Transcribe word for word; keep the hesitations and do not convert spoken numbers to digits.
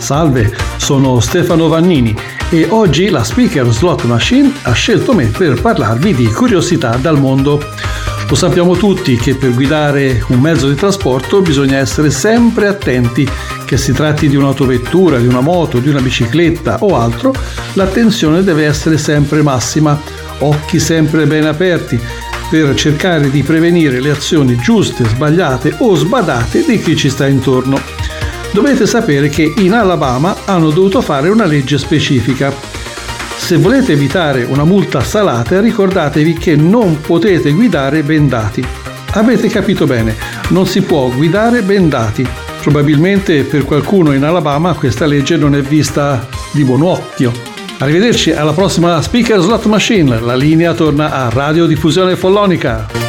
Salve, sono Stefano Vannini e oggi la Speaker Slot Machine ha scelto me per parlarvi di curiosità dal mondo. Lo sappiamo tutti che per guidare un mezzo di trasporto bisogna essere sempre attenti, che si tratti di un'autovettura, di una moto, di una bicicletta o altro, l'attenzione deve essere sempre massima, occhi sempre ben aperti, per cercare di prevenire le azioni giuste, sbagliate o sbadate di chi ci sta intorno. Dovete sapere che in Alabama hanno dovuto fare una legge specifica. Se volete evitare una multa salata, ricordatevi che non potete guidare bendati. Avete capito bene, non si può guidare bendati. Probabilmente per qualcuno in Alabama questa legge non è vista di buon occhio. Arrivederci alla prossima Speaker Slot Machine, la linea torna a Radiodiffusione Follonica.